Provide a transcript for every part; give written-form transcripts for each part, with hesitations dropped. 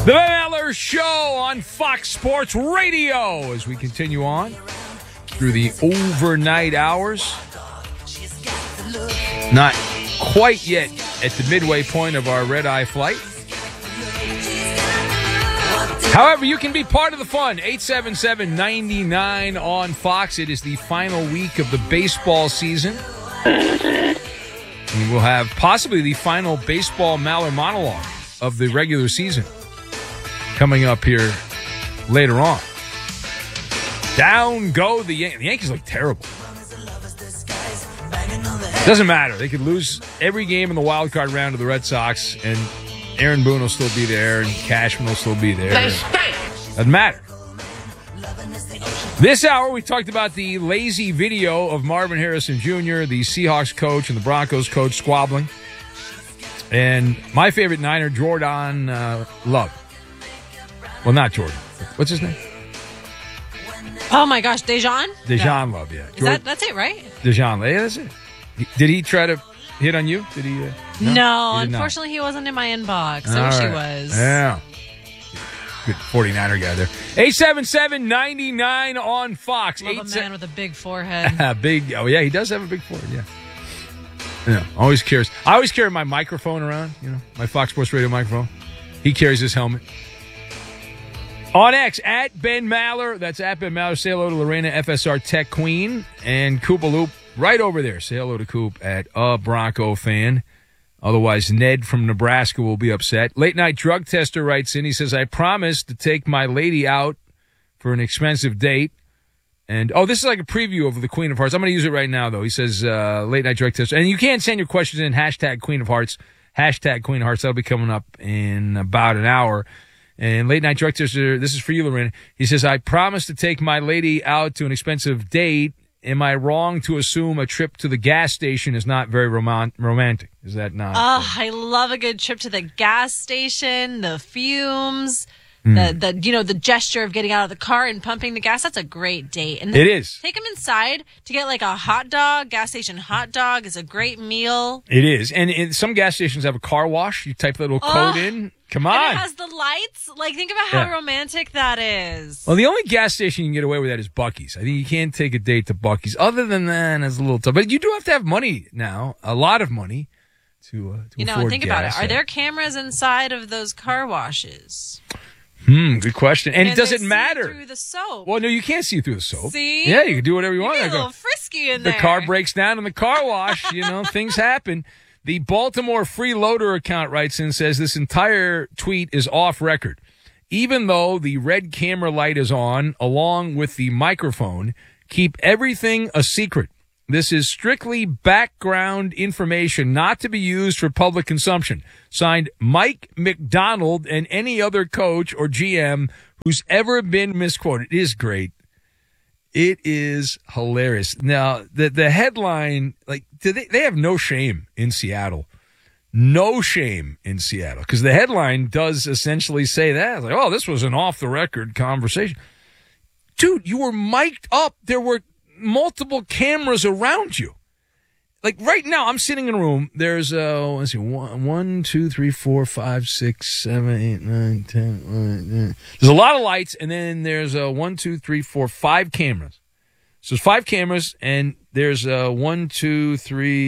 The Ben Maller Show on Fox Sports Radio as we continue on through the overnight hours. Not quite yet at the midway point of our red-eye flight. However, you can be part of the fun. 877-99 on Fox. It is the final week of the baseball season. We will have possibly the final baseball Maller monologue of the regular season coming up here later on. Down go the Yankees. The Yankees look terrible. Doesn't matter. They could lose every game in the wild card round to the Red Sox, and Aaron Boone will still be there, and Cashman will still be there. Doesn't matter. This hour, we talked about the lazy video of Marvin Harrison Jr., the Seahawks coach and the Broncos coach squabbling. And my favorite Niner, Jordan Love. Well, not Jordan. What's his name? Oh, my gosh. Dejan? Dejan Love, yeah. That's it, right? Dejan Love, yeah, that's it. Did he try to hit on you? Did he? No, unfortunately, he wasn't in my inbox. I wish he was. Yeah. Good 49er guy there. 877-99 on Fox. Love a man with a big forehead. Oh, yeah, he does have a big forehead, yeah. Yeah, always carries. I always carry my microphone around, my Fox Sports Radio microphone. He carries his helmet. On X, at Ben Maller. That's at Ben Maller. Say hello to Lorena, FSR Tech Queen. And Koopa Loop right over there. Say hello to Coop at a Bronco fan. Otherwise, Ned from Nebraska will be upset. Late Night Drug Tester writes in. He says, I promised to take my lady out for an expensive date. And, this is like a preview of the Queen of Hearts. I'm going to use it right now, though. He says, Late Night Drug Tester. And you can send your questions in, hashtag Queen of Hearts, hashtag Queen of Hearts. That'll be coming up in about an hour. And Late Night Drug Tester, this is for you, Lorena. He says, I promised to take my lady out to an expensive date. Am I wrong to assume a trip to the gas station is not very romantic? Is that not? I love a good trip to the gas station, the fumes, the gesture of getting out of the car and pumping the gas. That's a great date. And it is. Take them inside to get like a hot dog. Gas station hot dog is a great meal. It is. And some gas stations have a car wash. You type that little code in. Come on. And it has the lights. Like, think about how romantic that is. Well, the only gas station you can get away with that is Buc-ee's. I think you can't take a date to Buc-ee's. Other than that, it's a little tough. But you do have to have money now, a lot of money, to afford and think gas. about it. Are there cameras inside of those car washes? Good question. And it doesn't matter. Through the soap. Well, no, you can't see through the soap. See? Yeah, you can do whatever you want. Get a little frisky in there. The car breaks down in the car wash. Things happen. The Baltimore Freeloader account writes in and says this entire tweet is off record. Even though the red camera light is on, along with the microphone, keep everything a secret. This is strictly background information, not to be used for public consumption. Signed, Mike McDonald and any other coach or GM who's ever been misquoted. It is great. It is hilarious. Now, the headline, they have no shame in Seattle. No shame in Seattle. Because the headline does essentially say that. It's like, this was an off-the-record conversation. Dude, you were mic'd up. There were multiple cameras around you. Like right now, I'm sitting in a room. There's, 1, 2, 3, 4, 5, 6, 7, 8, 9, 10, 11. There's a lot of lights, and then there's 1, 2, 3, 4, 5 cameras. So there's 5 cameras, and there's 1, 2,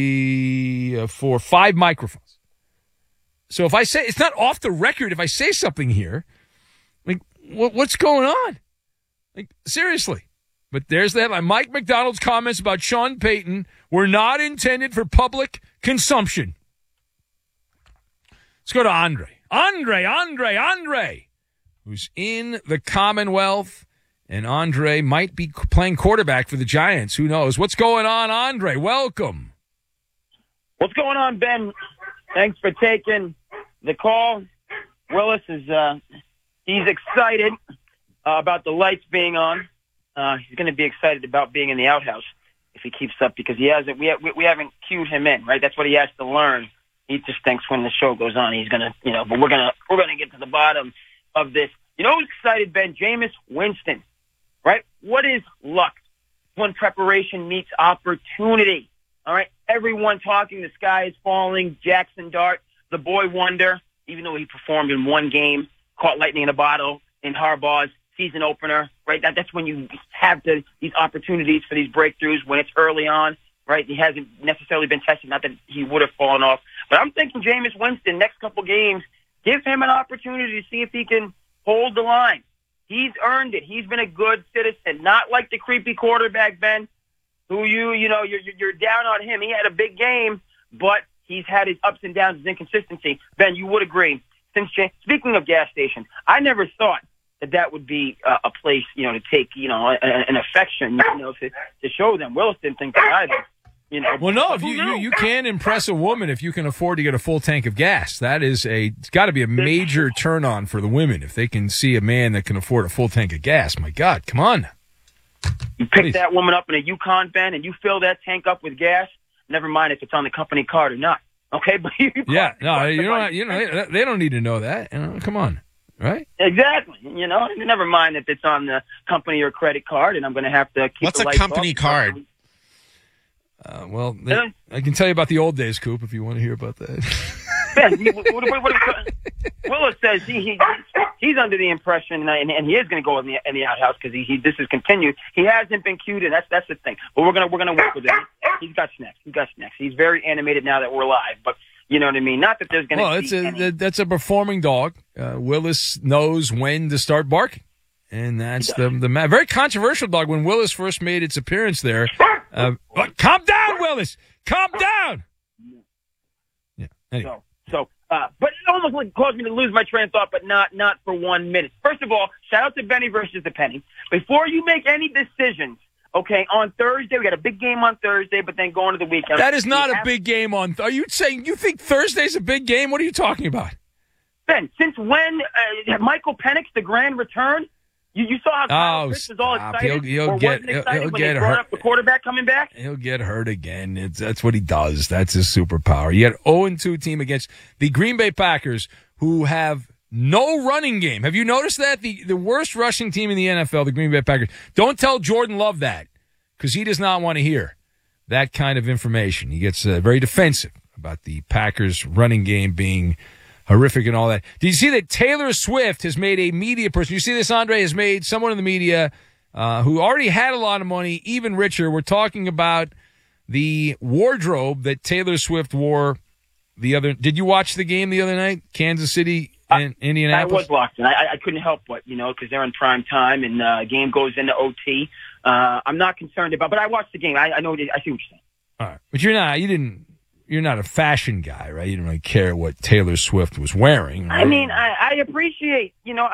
3, 4, 5 microphones. So if I say, it's not off the record if I say something here, like, what's going on? Like, seriously. But there's that. Mike McDonald's comments about Sean Payton were not intended for public consumption. Let's go to Andre. Andre, who's in the Commonwealth. And Andre might be playing quarterback for the Giants. Who knows? What's going on, Andre? Welcome. What's going on, Ben? Thanks for taking the call. Willis is he's excited about the lights being on. He's going to be excited about being in the outhouse if he keeps up because he hasn't. We haven't cued him in, right? That's what he has to learn. He just thinks when the show goes on, he's going to, But we're gonna get to the bottom of this. Who's excited, Ben? Jameis Winston, right? What is luck when preparation meets opportunity? All right, everyone talking. The sky is falling. Jackson Dart, the boy wonder, even though he performed in one game caught lightning in a bottle in Harbaugh's season opener, right? That's when you have these opportunities for these breakthroughs when it's early on, right? He hasn't necessarily been tested, not that he would have fallen off. But I'm thinking Jameis Winston, next couple games, give him an opportunity to see if he can hold the line. He's earned it. He's been a good citizen, not like the creepy quarterback, Ben, who you're down on him. He had a big game, but he's had his ups and downs, his inconsistency. Ben, you would agree. Speaking of gas stations, I never thought that would be a place, to take, an affection, to show them. Willis didn't think that either. Well, no, if you can impress a woman if you can afford to get a full tank of gas. It's got to be a major turn on for the women if they can see a man that can afford a full tank of gas. My God, come on. You pick that woman up in a Yukon, Ben, and you fill that tank up with gas. Never mind if it's on the company card or not. Okay, but they don't need to know that. Come on, right? Exactly. Never mind if it's on the company or credit card, and I'm going to have to keep. What's a company card? I can tell you about the old days, Coop, if you want to hear about that. Ben, Willis says he's under the impression, and he is going to go in the outhouse because this is continued. He hasn't been cued, and that's the thing. But we're gonna work with it. He's got snacks. He's very animated now that we're live. But you know what I mean. Not that there's going to. Well, that's a performing dog. Willis knows when to start barking. And that's the very controversial dog. When Willis first made its appearance there, calm down, Willis, calm down. Yeah. Anyway. But it almost caused me to lose my train of thought, but not for 1 minute. First of all, shout out to Benny versus the Penny. Before you make any decisions, okay, on Thursday we got a big game on Thursday, but then going to the weekend. That is not a big game on. Are you saying you think Thursday's a big game? What are you talking about, Ben? Since when Michael Penix the grand return? You saw how Kyle Pitts was all excited. He'll get hurt. Up the quarterback coming back. He'll get hurt again. That's what he does. That's his superpower. You had 0-2 team against the Green Bay Packers, who have no running game. Have you noticed that? The worst rushing team in the NFL, the Green Bay Packers. Don't tell Jordan Love that, because he does not want to hear that kind of information. He gets very defensive about the Packers' running game being horrific and all that. Did you see that Taylor Swift has made a media person? You see this, Andre, has made someone in the media who already had a lot of money even richer. We're talking about the wardrobe that Taylor Swift wore the other. Did you watch the game the other night? Kansas City and Indianapolis? I was locked in. I couldn't help but, because they're in prime time and game goes into OT. I'm not concerned about, but I watched the game. I know. I see what you're saying. All right. But you're not a fashion guy, right? You don't really care what Taylor Swift was wearing. Right? I mean, I appreciate,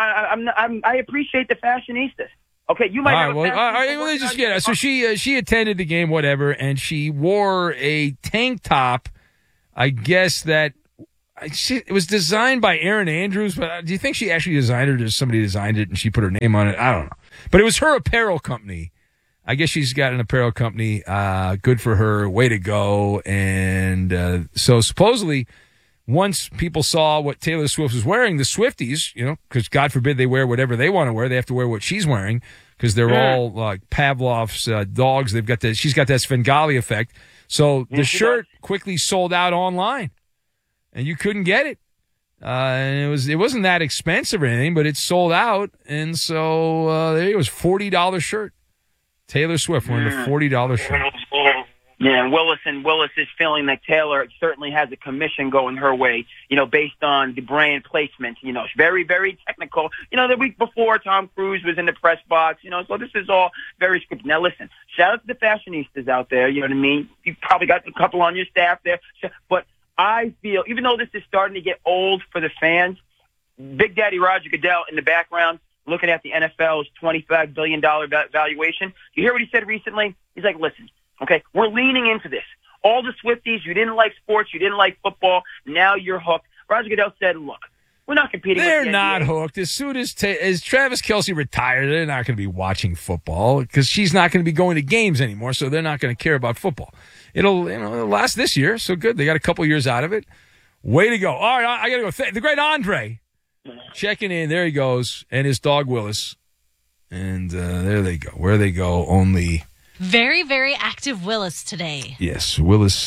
I appreciate the fashionistas. Okay, you might have let's just get it. So she attended the game, whatever, and she wore a tank top, I guess it was designed by Erin Andrews, but do you think she actually designed it or just somebody designed it and she put her name on it? I don't know. But it was her apparel company. I guess she's got an apparel company. Good for her. Way to go. And so supposedly, once people saw what Taylor Swift was wearing, the Swifties, because God forbid they wear whatever they want to wear, they have to wear what she's wearing because they're all like Pavlov's dogs. She's got that Svengali effect. So the shirt quickly sold out online, and you couldn't get it. And it wasn't that expensive or anything, but it sold out. And so there it was, $40 shirt. Taylor Swift wearing a $40 shirt. Yeah, and Willis is feeling that Taylor certainly has a commission going her way, based on the brand placement. It's very, very technical. The week before, Tom Cruise was in the press box, so this is all very scripted. Now, listen, shout out to the fashionistas out there, you know what I mean? You probably got a couple on your staff there. But I feel, even though this is starting to get old for the fans, Big Daddy Roger Goodell in the background, looking at the NFL's $25 billion valuation. You hear what he said recently? He's like, listen, okay, we're leaning into this. All the Swifties, you didn't like sports, you didn't like football, now you're hooked. Roger Goodell said, look, we're not competing They're with the not NBA. hooked. As soon as Travis Kelce retires, they're not going to be watching football because she's not going to be going to games anymore, so they're not going to care about football. It'll last this year, so good. They got a couple years out of it. Way to go. All right, I got to go. The great Andre. Checking in, there he goes, and his dog Willis. And there they go. Where they go, only. Very, very active Willis today. Yes, Willis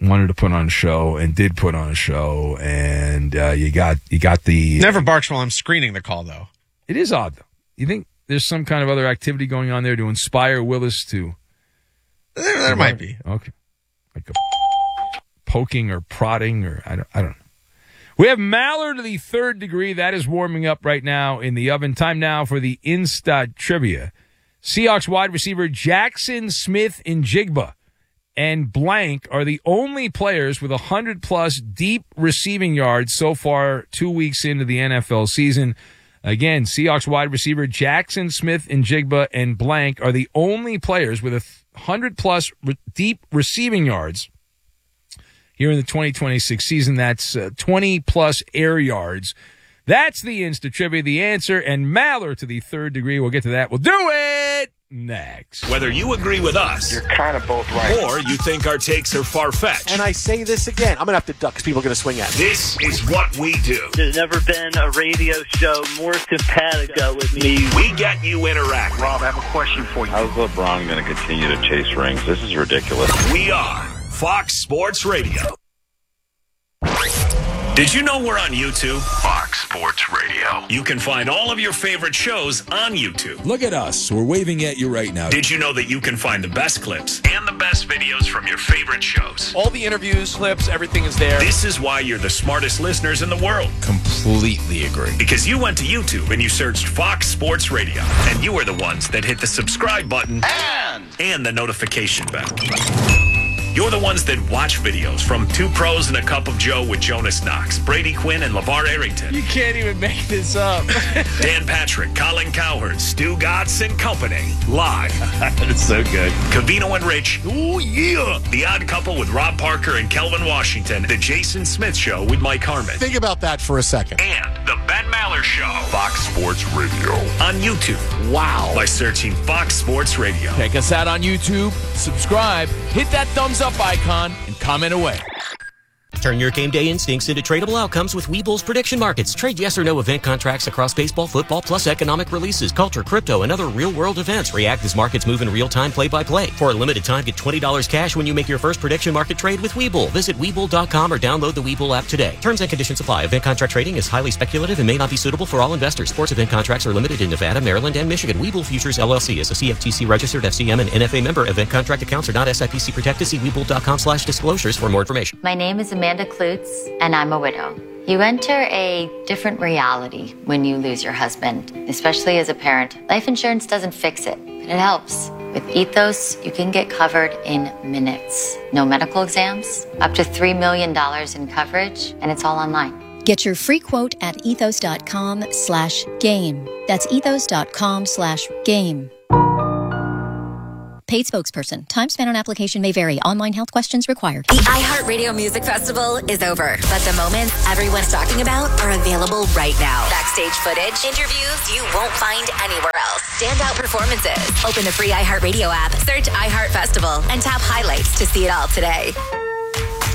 wanted to put on a show and did put on a show, and you got the... Never barks while I'm screening the call, though. It is odd, though. You think there's some kind of other activity going on there to inspire Willis to... There might be. Okay. Like a poking or prodding, or I don't know. We have Maller to the third degree. That is warming up right now in the oven. Time now for the Insta Trivia. Seahawks wide receiver Jackson Smith-Njigba and blank are the only players with 100-plus deep receiving yards so far 2 weeks into the NFL season. Again, Seahawks wide receiver Jackson Smith-Njigba and blank are the only players with 100-plus deep receiving yards here in the 2026 season. That's 20-plus air yards. That's the Insta Trivia, the answer, and Maller to the third degree. We'll get to that. We'll do it next. Whether you agree with us, you're kind of both right, or you think our takes are far-fetched. And I say this again, I'm going to have to duck because people are going to swing at me. This is what we do. There's never been a radio show more simpatico with me. We get you interacting. Rob, I have a question for you. How's LeBron going to continue to chase rings? This is ridiculous. We are Fox Sports Radio. Did you know we're on YouTube? Fox Sports Radio. You can find all of your favorite shows on YouTube. Look at us. We're waving at you right now. Did you know that you can find the best clips and the best videos from your favorite shows? All the interviews, clips, everything is there. This is why you're the smartest listeners in the world. Completely agree. Because you went to YouTube and you searched Fox Sports Radio, and you were the ones that hit the subscribe button and the notification bell. You're the ones that watch videos from Two Pros and a Cup of Joe with Jonas Knox, Brady Quinn, and LeVar Arrington. You can't even make this up. Dan Patrick, Colin Cowherd, Stu Gatz, and company. Live. It's so good. Covino and Rich. Oh, yeah. The Odd Couple with Rob Parker and Kelvin Washington. The Jason Smith Show with Mike Harmon. Think about that for a second. And the Ben Maller Show. Fox Sports Radio. On YouTube. Wow. By searching Fox Sports Radio. Check us out on YouTube, subscribe, hit that thumbs up icon, and comment away. Turn your game day instincts into tradable outcomes with Webull's prediction markets. Trade yes or no event contracts across baseball, football, plus economic releases, culture, crypto, and other real-world events. React as markets move in real time, play-by-play. For a limited time, get $20 cash when you make your first prediction market trade with Webull. Visit Webull.com or download the Webull app today. Terms and conditions apply. Event contract trading is highly speculative and may not be suitable for all investors. Sports event contracts are limited in Nevada, Maryland, and Michigan. Webull Futures LLC is a CFTC registered FCM and NFA member. Event contract accounts are not SIPC protected. See Webull.com/disclosures for more information. My name is Amanda Klutz, and I'm a widow. You enter a different reality when you lose your husband, especially as a parent. Life insurance doesn't fix it, but it helps. With Ethos, you can get covered in minutes. No medical exams, up to $3 million in coverage, and it's all online. Get your free quote at ethos.com/game. That's ethos.com/game. Paid spokesperson. Time spent on application may vary. Online health questions required. The iHeartRadio Music Festival is over, but the moments everyone's talking about are available right now. Backstage footage, interviews you won't find anywhere else. Standout performances. Open the free iHeartRadio app, search iHeart Festival, and tap highlights to see it all today.